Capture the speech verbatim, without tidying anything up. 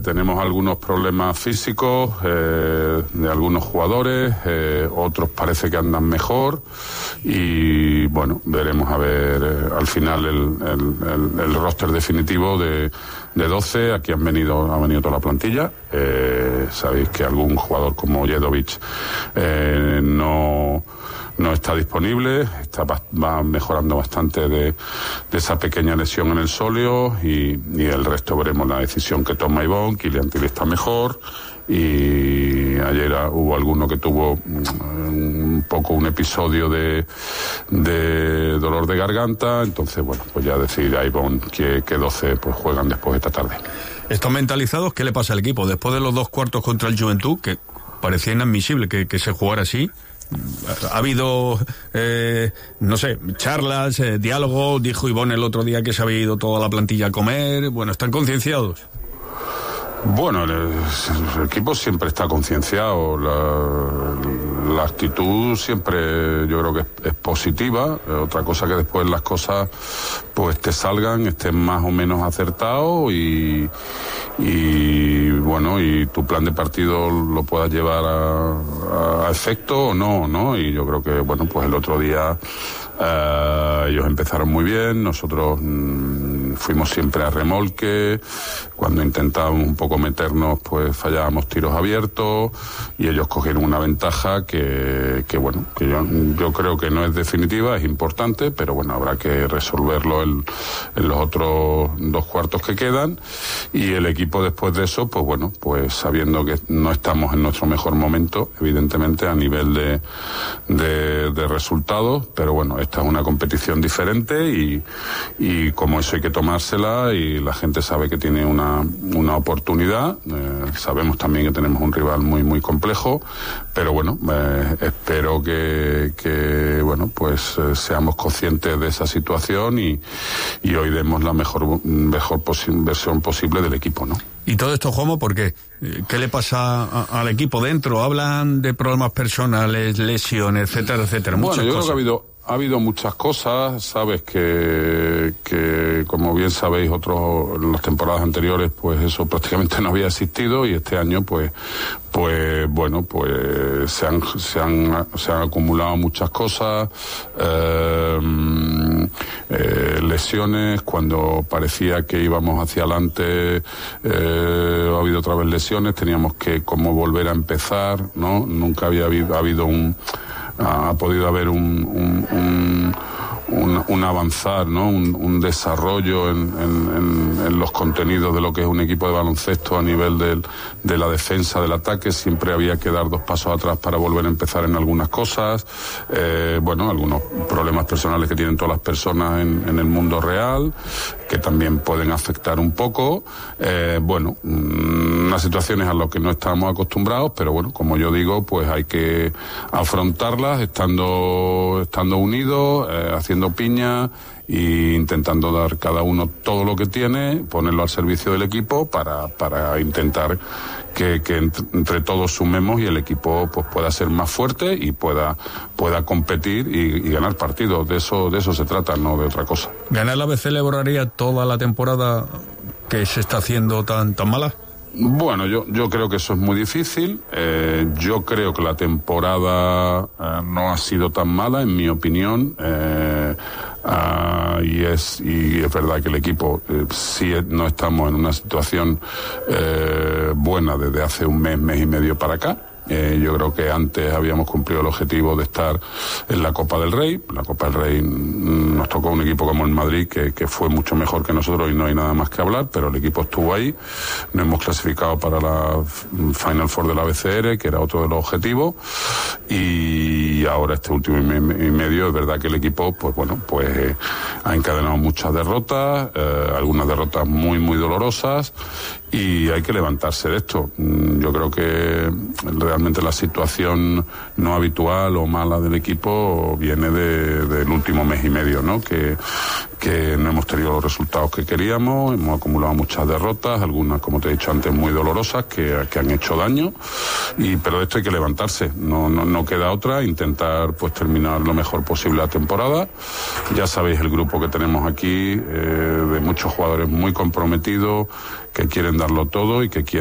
Tenemos algunos problemas físicos eh, de algunos jugadores, eh, otros parece que andan mejor y bueno, veremos a ver eh, al final el, el, el, el roster definitivo de, de doce. Aquí han venido, ha venido toda la plantilla. Eh, sabéis que algún jugador como Jedovic eh, no... no está disponible, está, va mejorando bastante de, de esa pequeña lesión en el sóleo y, y el resto veremos la decisión que toma Ivonne. Kylian Tilly está mejor y ayer hubo alguno que tuvo un poco un episodio de, de dolor de garganta, entonces bueno, pues ya decidirá Ivonne que, que doce pues juegan después esta tarde. ¿Están mentalizados? ¿Qué le pasa al equipo? Después de los dos cuartos contra el Juventud, que parecía inadmisible que, que se jugara así, ha habido, eh, no sé, charlas, eh, diálogo. Dijo Ivonne el otro día que se había ido toda la plantilla a comer. Bueno, ¿están concienciados? Bueno, el, el equipo siempre está concienciado. La, la actitud siempre yo creo que es, es positiva. Otra cosa que después las cosas pues te salgan, estén más o menos acertados y, y bueno, y tu plan de partido lo puedas llevar a, a efecto o no, ¿no? Y yo creo que, bueno, pues el otro día Uh, ellos empezaron muy bien, nosotros mm, fuimos siempre a remolque, cuando intentábamos un poco meternos pues fallábamos tiros abiertos y ellos cogieron una ventaja que, que bueno, que yo, yo creo que no es definitiva, es importante, pero bueno, habrá que resolverlo en, en los otros dos cuartos que quedan y el equipo después de eso, pues bueno, pues sabiendo que no estamos en nuestro mejor momento, evidentemente a nivel de, de, de resultados, pero bueno, esta es una competición diferente y, y como eso hay que tomársela y la gente sabe que tiene una, una oportunidad. Eh, sabemos también que tenemos un rival muy muy complejo, pero bueno, eh, espero que, que bueno pues eh, seamos conscientes de esa situación y, y hoy demos la mejor mejor posi- versión posible del equipo, ¿no? Y todo esto, Jomo, ¿por qué? ¿Qué le pasa a, al equipo dentro? Hablan de problemas personales, lesiones, etcétera, etcétera. Bueno, muchas yo cosas. creo que ha habido Ha habido muchas cosas, sabes que, que como bien sabéis, otros en las temporadas anteriores, pues eso prácticamente no había existido y este año, pues, pues bueno, pues se han se han se han acumulado muchas cosas, eh, eh, lesiones cuando parecía que íbamos hacia adelante, eh, ha habido otra vez lesiones, teníamos que como volver a empezar, ¿no? Nunca había habido, ha habido un ha podido haber un, un, un, un, un avanzar, ¿no? Un, un desarrollo en, en, en los contenidos de lo que es un equipo de baloncesto a nivel del, de la defensa, del ataque. Siempre había que dar dos pasos atrás para volver a empezar en algunas cosas. Eh, bueno, algunos problemas personales que tienen todas las personas en, en el mundo real, que también pueden afectar un poco. Eh, bueno, unas situaciones a las que no estábamos acostumbrados, pero bueno, como yo digo, pues hay que afrontarlas estando, estando unidos, eh, haciendo piña e intentando dar cada uno todo lo que tiene, ponerlo al servicio del equipo para, para intentar que, que entre, entre todos sumemos y el equipo pues pueda ser más fuerte y pueda, pueda competir y, y ganar partidos. De eso, de eso se trata, no de otra cosa. ¿Ganar la A B C le borraría toda la temporada que se está haciendo tan, tan mala? Bueno, yo, yo creo que eso es muy difícil. Eh, yo creo que la temporada eh, no ha sido tan mala, en mi opinión. Eh, ah, y es y es verdad que el equipo eh, sí no estamos en una situación eh, buena desde hace un mes, mes y medio para acá. Eh, yo creo que antes habíamos cumplido el objetivo de estar en la Copa del Rey. La Copa del Rey mm, nos tocó un equipo como el Madrid que, que fue mucho mejor que nosotros y no hay nada más que hablar, pero el equipo estuvo ahí. Nos hemos clasificado para la Final Four de la B C R, que era otro de los objetivos, y ahora este último y medio es verdad que el equipo pues bueno pues eh, ha encadenado muchas derrotas, eh, algunas derrotas muy muy dolorosas, y hay que levantarse de esto. Yo creo que realmente la situación no habitual o mala del equipo viene de, del último mes y medio, ¿no? Que, que no hemos tenido los resultados que queríamos, hemos acumulado muchas derrotas, algunas, como te he dicho antes, muy dolorosas, que, que han hecho daño, y pero de esto hay que levantarse, no, no, no queda otra, intentar pues terminar lo mejor posible la temporada. Ya sabéis el grupo que tenemos aquí, eh, de muchos jugadores muy comprometidos, que quieren darlo todo y que quieren